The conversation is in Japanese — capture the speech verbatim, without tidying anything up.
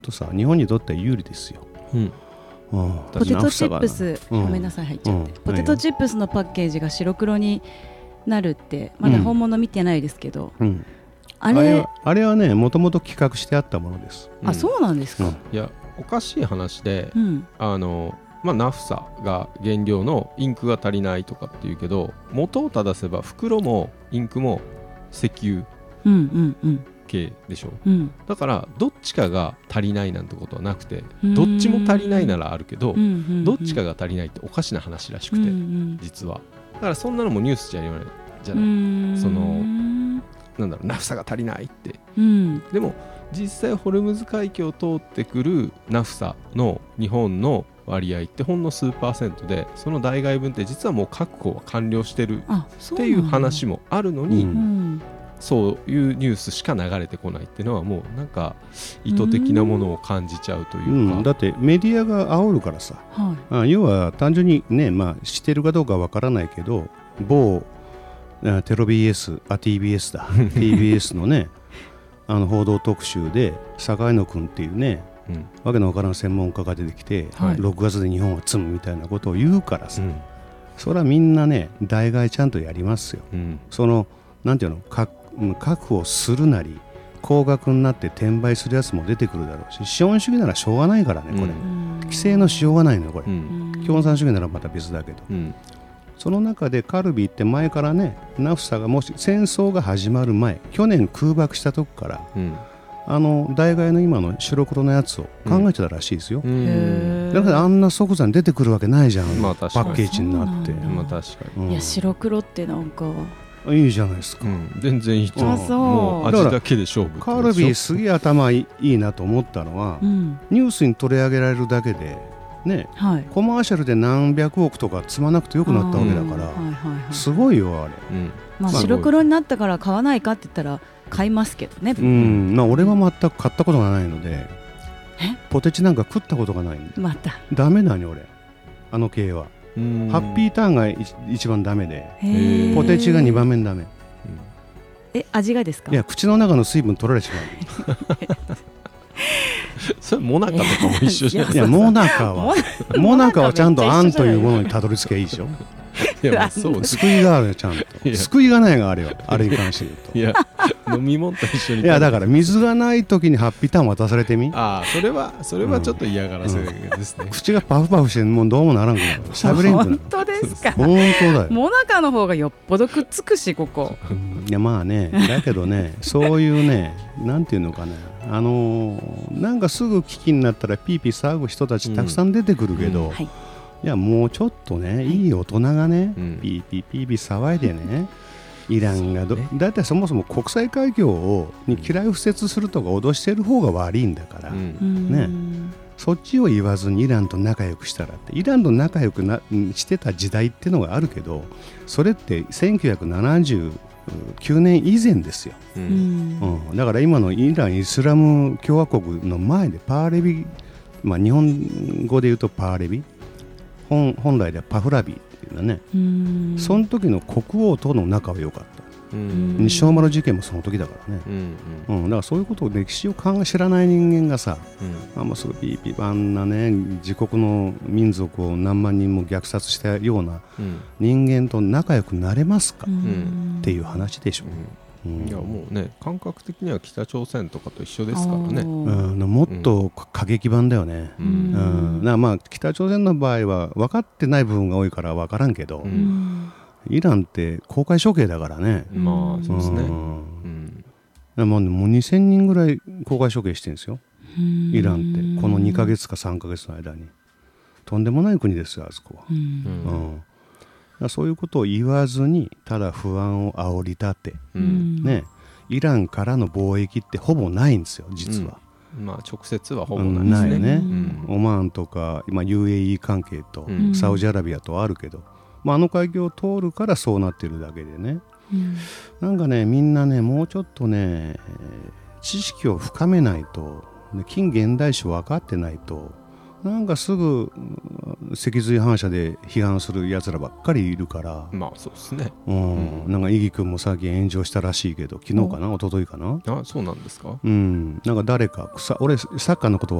とさ日本にとっては有利ですよ、うんうん、ポテトチップス、うん、ごめんなさい入っちゃって、うん、ポテトチップスのパッケージが白黒になるってまだ本物見てないですけど、うん、あれ、 あれは、あれはねもともと企画してあったものです、 うん、あそうなんですか、うん、 いやおかしい話で、うん、あのまあ、ナフサが原料のインクが足りないとかっていうけど元を正せば袋もインクも石油系でしょ、うんうんうん、だからどっちかが足りないなんてことはなくてどっちも足りないならあるけど、うんうんうん、どっちかが足りないっておかしな話らしくて、うんうん、実はだからそんなのもニュースじゃ言わないじゃないそのなんだろうナフサが足りないって、うん、でも実際ホルムズ海峡を通ってくるナフサの日本の割合ってほんの数パーセントでその代替分って実はもう確保は完了してるっていう話もあるのに、うん、そういうニュースしか流れてこないっていうのはもうなんか意図的なものを感じちゃうというか、うん、 だってメディアが煽るからさ、はい、要は単純にね、まあ、知ってるかどうかわからないけど某テロ ビーエス あ ティービーエス だティービーエス のねあの報道特集で坂井野君っていうねうん、わけのわからん専門家が出てきて、はい、ろくがつで日本は積むみたいなことを言うからさ、うん、それはみんなね代替ちゃんとやりますよ、うん、そのなんていうの確保するなり高額になって転売するやつも出てくるだろうし資本主義ならしょうがないからねこれ、うん、規制のしようがないのよこれ、うん、共産主義ならまた別だけど、うん、その中でカルビーって前からねナフサがもし戦争が始まる前去年空爆した時から、うんあの代替の今の白黒のやつを考えてたらしいですよ、うん、だからあんな即座に出てくるわけないじゃん、まあ、パッケージになって、 まあ、確かに、 うん、いや白黒ってなんかいいじゃないですか、うん、 全然いいと思う、もう味だけで勝負カルビーすげえ頭いいなと思ったのは、うん、ニュースに取り上げられるだけでね、はい、コマーシャルで何百億とか積まなくてよくなったわけだから、はいはいはい、すごいよあれ、うんまあ、白黒になったから買わないかって言ったら買いますけどね、 うんまあ、俺は全く買ったことがないのでポテチなんか食ったことがないんでまたダメなに俺あの系はハッピーターンが一番ダメでポテチがにばんめにダメ、うん、 え味がですか？ いや口の中の水分取られちまうそれモナカとかも一緒じゃないですか。 いやモナカはモナカはちゃんとあんというものにたどり着けばいいでしょいやそう救いがあるよちゃんと救いがないがあれよあれに関して言うといや飲み物と一緒にいやだから水がない時にハッピーターン渡されてみああそれはそれはちょっと嫌がらせですね、 うんうん、口がパフパフしてもうどうもならんくなる喋れんくなる本当ですか？ 本当だよモナカの方がよっぽどくっつくしここ、 うん、いやまあねだけどねそういうねなんていうのかなあのー、なんかすぐ危機になったらピーピー騒ぐ人たちたくさん出てくるけど、うんうんはいいやもうちょっとね、はい、いい大人がね、うん、ピーピーピーピー騒いでねイランがど、ね、だいたいそもそも国際海峡をに機雷敷設するとか脅してる方が悪いんだから、うん、ね、そっちを言わずにイランと仲良くしたらってイランと仲良くなしてた時代っていうのがあるけどそれってせんきゅうひゃくななじゅうきゅうねん以前ですよ、うんうん、だから今のイランイスラム共和国の前でパーレビ、まあ、日本語で言うとパーレビ本, 本来ではパフラビっていうのはねうんその時の国王との仲は良かった西大丸事件もその時だからね、うんうんうん、だからそういうことを歴史を考え知らない人間がさ、うん、あんますごいピーピーあんなね自国の民族を何万人も虐殺したような人間と仲良くなれますか、うん、っていう話でしょ、 うんうん、いやもうね感覚的には北朝鮮とかと一緒ですからね、 うん、もっと過激版だよね、うんうん、まあ北朝鮮の場合は分かってない部分が多いから分からんけど、うんイランって公開処刑だからね。 まあそうですね。うんうん、もうにせんにんぐらい公開処刑してるんですよ。イランってこのにかげつかさんかげつの間にとんでもない国ですよあそこは。うんうん、そういうことを言わずにただ不安を煽り立て、うんね、イランからの貿易ってほぼないんですよ実は。 うんまあ、直接はほぼないですね。 うんないねうん、オマーンとか今 ユーエーイー 関係とサウジアラビアとはあるけど。まあ、あの海峡を通るからそうなってるだけでね、うん、なんかねみんなねもうちょっとね知識を深めないと近現代史分かってないとなんかすぐ脊髄反射で批判するやつらばっかりいるから。 まあそうですね、 うん、うん、なんかイギ君も最近炎上したらしいけど、昨日かな、一昨日かな。 あ、そうなんですか。 うん、なんか誰か草、俺サッカーのこと